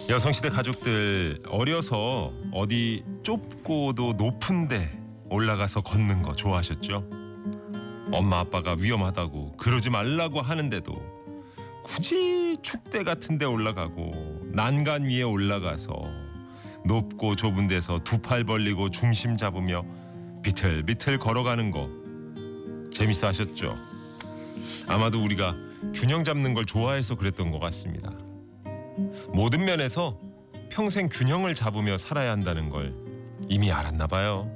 여성시대 가족들 어려서 어디 좁고도 높은데 올라가서 걷는 거 좋아하셨죠? 엄마 아빠가 위험하다고 그러지 말라고 하는데도 굳이 축대 같은 데 올라가고 난간 위에 올라가서 높고 좁은 데서 두 팔 벌리고 중심 잡으며 비틀비틀 걸어가는 거 재밌어 하셨죠? 아마도 우리가 균형 잡는 걸 좋아해서 그랬던 것 같습니다. 모든 면에서 평생 균형을 잡으며 살아야 한다는 걸 이미 알았나 봐요.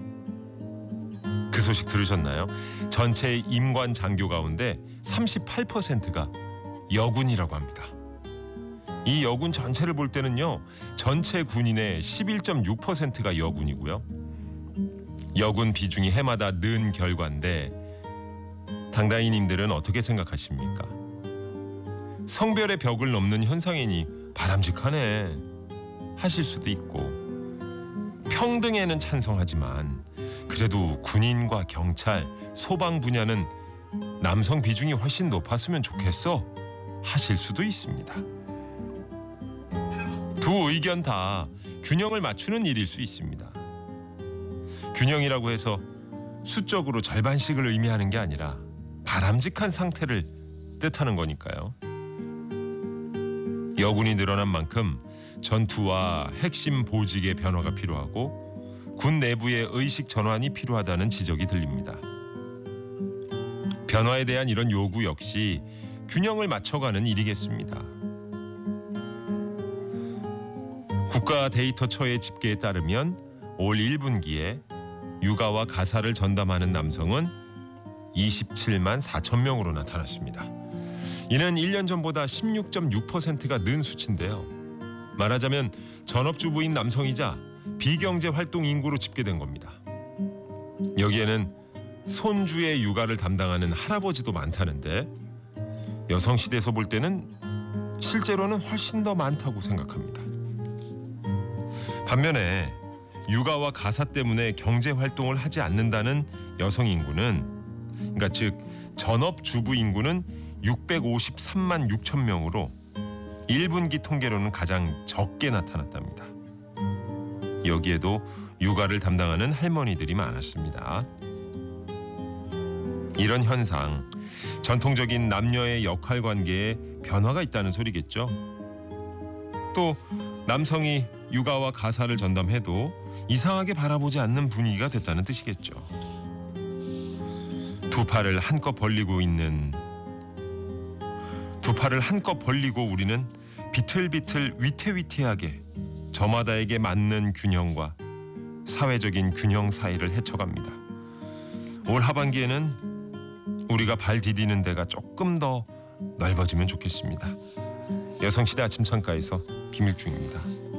그 소식 들으셨나요? 전체 임관 장교 가운데 38%가 여군이라고 합니다. 이 여군 전체를 볼 때는요, 전체 군인의 11.6%가 여군이고요. 여군 비중이 해마다 는 결과인데 당당히님들은 어떻게 생각하십니까? 성별의 벽을 넘는 현상이니 바람직하네 하실 수도 있고, 평등에는 찬성하지만 그래도 군인과 경찰, 소방 분야는 남성 비중이 훨씬 높았으면 좋겠어 하실 수도 있습니다. 두 의견 다 균형을 맞추는 일일 수 있습니다. 균형이라고 해서 수적으로 절반씩을 의미하는 게 아니라 바람직한 상태를 뜻하는 거니까요. 여군이 늘어난 만큼 전투와 핵심 보직의 변화가 필요하고 군 내부의 의식 전환이 필요하다는 지적이 들립니다. 변화에 대한 이런 요구 역시 균형을 맞춰가는 일이겠습니다. 국가 데이터처의 집계에 따르면 올 1분기에 육아와 가사를 전담하는 남성은 27만 4천 명으로 나타났습니다. 이는 1년 전보다 16.6%가 는 수치인데요. 말하자면 전업주부인 남성이자 비경제 활동 인구로 집계된 겁니다. 여기에는 손주의 육아를 담당하는 할아버지도 많다는데 여성시대에서 볼 때는 실제로는 훨씬 더 많다고 생각합니다. 반면에 육아와 가사 때문에 경제 활동을 하지 않는다는 여성 인구는, 그러니까 즉 전업주부 인구는 653만 6천 명으로 1분기 통계로는 가장 적게 나타났답니다. 여기에도 육아를 담당하는 할머니들이 많았습니다. 이런 현상, 전통적인 남녀의 역할 관계에 변화가 있다는 소리겠죠. 또 남성이 육아와 가사를 전담해도 이상하게 바라보지 않는 분위기가 됐다는 뜻이겠죠. 두 팔을 한껏 벌리고 우리는 비틀비틀 위태위태하게 저마다에게 맞는 균형과 사회적인 균형 사이를 헤쳐갑니다. 올 하반기에는 우리가 발 디디는 데가 조금 더 넓어지면 좋겠습니다. 여성시대 아침 창가에서 김일중입니다.